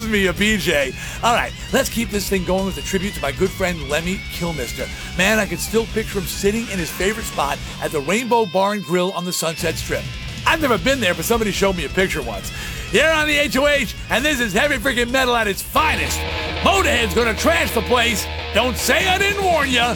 me a BJ. All right, let's keep this thing going with a tribute to my good friend Lemmy Kilmister. Man, I can still picture him sitting in his favorite spot at the Rainbow Bar and Grill on the Sunset Strip. I've never been there, but somebody showed me a picture once. You're on the HOH, and this is heavy freaking metal at its finest. Motorhead's gonna trash the place. Don't say I didn't warn ya.